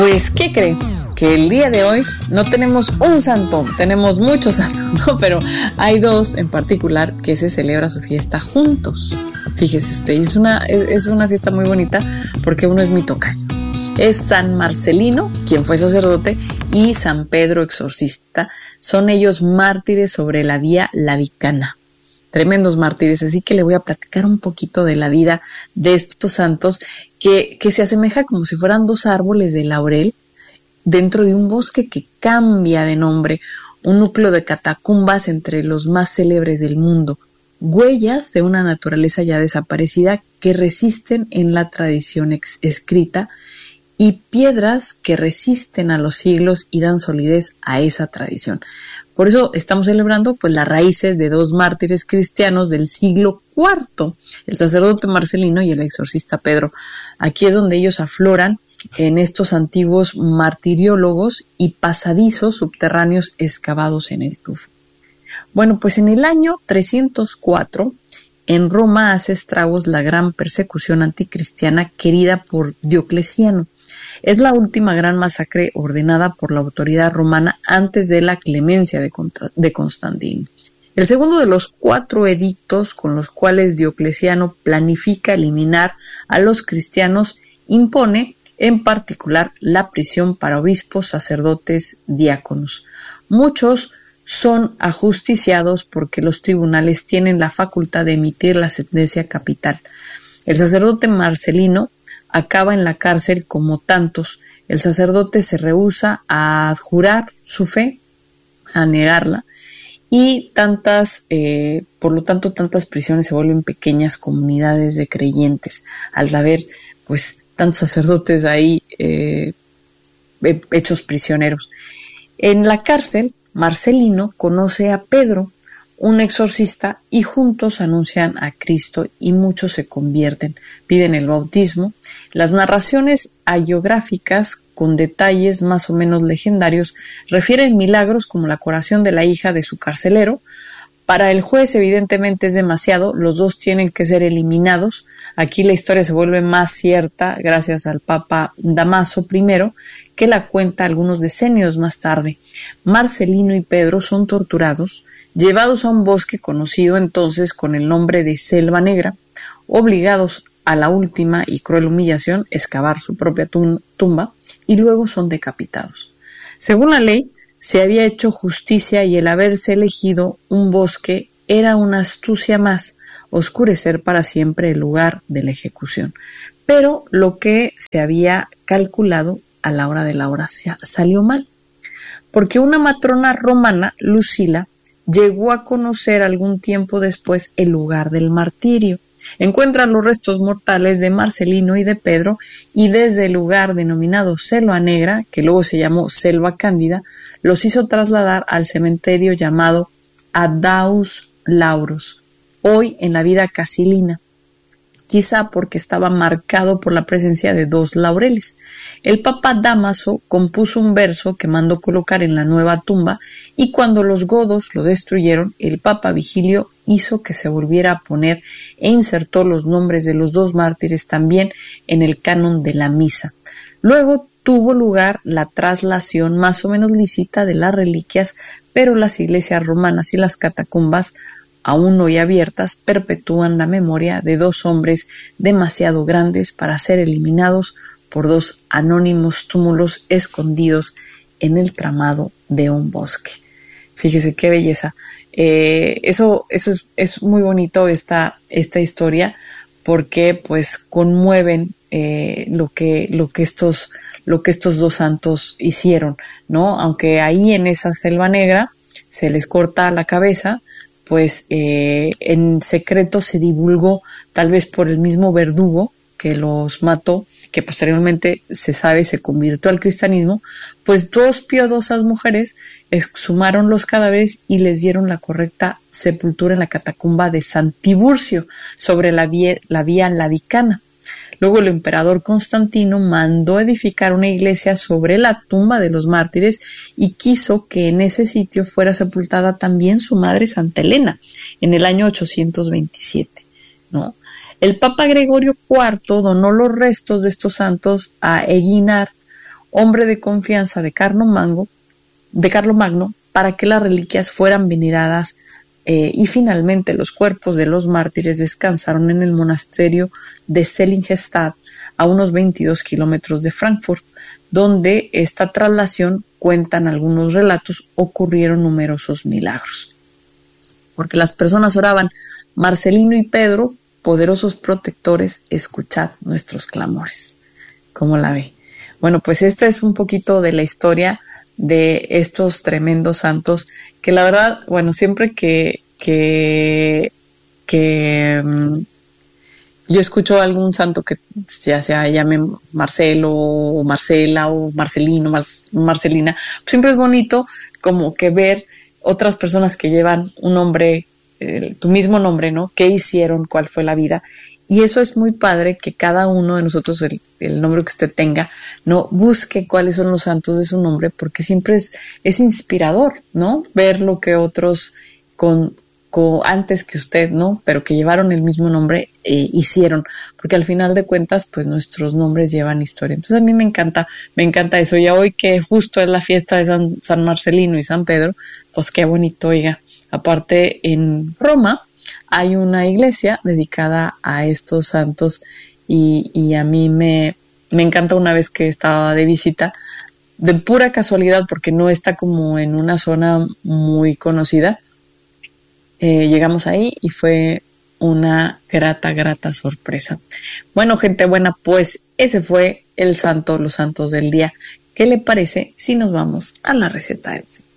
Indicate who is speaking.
Speaker 1: Pues, ¿qué cree? Que el día de hoy no tenemos un santo, tenemos muchos santos, ¿no? Pero hay dos en particular que se celebra su fiesta juntos. Fíjese usted, es una fiesta muy bonita porque uno es mi tocayo. Es San Marcelino, quien fue sacerdote, y San Pedro Exorcista. Son ellos mártires sobre la vía Lavicana. Tremendos mártires, así que le voy a platicar un poquito de la vida de estos santos que se asemeja como si fueran dos árboles de laurel dentro de un bosque que cambia de nombre, un núcleo de catacumbas entre los más célebres del mundo, huellas de una naturaleza ya desaparecida que resisten en la tradición escrita y piedras que resisten a los siglos y dan solidez a esa tradición. Por eso estamos celebrando pues las raíces de dos mártires cristianos del siglo IV, el sacerdote Marcelino y el exorcista Pedro. Aquí es donde ellos afloran en estos antiguos martiriólogos y pasadizos subterráneos excavados en el tufo. Bueno, pues en el año 304 en Roma hace estragos la gran persecución anticristiana querida por Diocleciano. Es la última gran masacre ordenada por la autoridad romana antes de la clemencia de Constantino. El segundo de los 4 edictos con los cuales Diocleciano planifica eliminar a los cristianos impone en particular la prisión para obispos, sacerdotes, diáconos. Muchos son ajusticiados porque los tribunales tienen la facultad de emitir la sentencia capital. El sacerdote Marcelino acaba en la cárcel como tantos. El sacerdote se rehúsa a adjurar su fe, a negarla, y por lo tanto tantas prisiones se vuelven pequeñas comunidades de creyentes al haber pues tantos sacerdotes ahí hechos prisioneros. En la cárcel, Marcelino conoce a Pedro, un exorcista, y juntos anuncian a Cristo y muchos se convierten, piden el bautismo. Las narraciones hagiográficas con detalles más o menos legendarios refieren milagros como la curación de la hija de su carcelero. Para el juez evidentemente es demasiado, los dos tienen que ser eliminados. Aquí la historia se vuelve más cierta gracias al Papa Dámaso I, que la cuenta algunos decenios más tarde. Marcelino y Pedro son torturados, llevados a un bosque conocido entonces con el nombre de Selva Negra, obligados a la última y cruel humillación, excavar su propia tumba, y luego son decapitados. Según la ley, se había hecho justicia y el haberse elegido un bosque era una astucia más, oscurecer para siempre el lugar de la ejecución. Pero lo que se había calculado a la hora de la hora salió mal, porque una matrona romana, Lucila, llegó a conocer algún tiempo después el lugar del martirio. Encuentra los restos mortales de Marcelino y de Pedro y desde el lugar denominado Selva Negra, que luego se llamó Selva Cándida, los hizo trasladar al cementerio llamado Adaus Lauros, hoy en la vida casilina, quizá porque estaba marcado por la presencia de 2 laureles. El Papa Dámaso compuso un verso que mandó colocar en la nueva tumba y cuando los godos lo destruyeron, el Papa Vigilio hizo que se volviera a poner e insertó los nombres de los 2 mártires también en el canon de la misa. Luego tuvo lugar la traslación más o menos lícita de las reliquias, pero las iglesias romanas y las catacumbas, aún hoy abiertas, perpetúan la memoria de 2 hombres demasiado grandes para ser eliminados por 2 anónimos túmulos escondidos en el tramado de un bosque. Fíjese qué belleza. Eso es muy bonito esta historia porque pues conmueven lo que estos 2 santos hicieron, ¿no? Aunque ahí en esa Selva Negra se les corta la cabeza, pues en secreto se divulgó, tal vez por el mismo verdugo que los mató, que posteriormente se sabe se convirtió al cristianismo, pues 2 piadosas mujeres exhumaron los cadáveres y les dieron la correcta sepultura en la catacumba de San Tiburcio, sobre la vía Lavicana. Luego el emperador Constantino mandó edificar una iglesia sobre la tumba de los mártires y quiso que en ese sitio fuera sepultada también su madre Santa Elena en el año 827, ¿no? El Papa Gregorio IV donó los restos de estos santos a Eguinard, hombre de confianza de Carlomagno, para que las reliquias fueran veneradas y finalmente los cuerpos de los mártires descansaron en el monasterio de Seligenstadt, a unos 22 kilómetros de Frankfurt, donde esta traslación, cuentan algunos relatos, ocurrieron numerosos milagros. Porque las personas oraban: Marcelino y Pedro, poderosos protectores, escuchad nuestros clamores. ¿Cómo la ve? Bueno, pues esta es un poquito de la historia de estos tremendos santos, que la verdad, bueno, siempre que yo escucho a algún santo que ya sea llame Marcelo o Marcela o Marcelino, Marcelina, pues siempre es bonito como que ver otras personas que llevan un nombre, tu mismo nombre, ¿no? ¿Qué hicieron? ¿Cuál fue la vida? Y eso es muy padre, que cada uno de nosotros, el nombre que usted tenga, no busque cuáles son los santos de su nombre, porque siempre es inspirador, ¿no? Ver lo que otros antes que usted, ¿no? Pero que llevaron el mismo nombre, hicieron, porque al final de cuentas, pues nuestros nombres llevan historia. Entonces a mí me encanta eso. Y hoy que justo es la fiesta de San Marcelino y San Pedro, pues qué bonito, oiga. Aparte, en Roma hay una iglesia dedicada a estos santos y a mí me encanta. Una vez que estaba de visita, de pura casualidad, porque no está como en una zona muy conocida, llegamos ahí y fue una grata sorpresa. Bueno, gente buena, pues ese fue los santos del día. ¿Qué le parece si nos vamos a la receta del día?